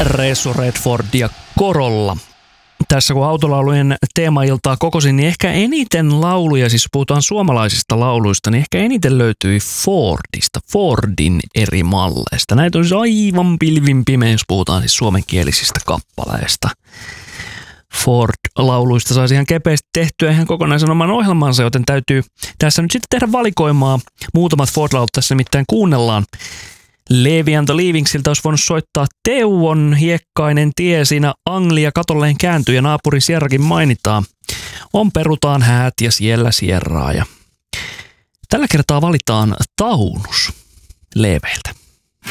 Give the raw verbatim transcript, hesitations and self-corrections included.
Resso Redford ja Corolla. Tässä kun autolaulujen teemailtaa kokosin, niin ehkä eniten lauluja, siis puhutaan suomalaisista lauluista, niin ehkä eniten löytyi Fordista, Fordin eri malleista. Näitä on siis aivan pilvin pimeä, jos puhutaan siis suomenkielisistä kappaleista. Ford-lauluista saisi ihan kepeästi tehtyä ihan kokonaisen oman ohjelmansa, joten täytyy tässä nyt sitten tehdä valikoimaa. Muutamat Ford-laulut tässä nimittäin kuunnellaan. Levi and the Leavingsiltä olisi voinut soittaa Teuon hiekkainen tie, siinä Anglia katolleen kääntyy ja naapuri Sierrakin mainitaan. On perutaan häät ja siellä Sierraa. Ja tällä kertaa valitaan Taunus Leveiltä.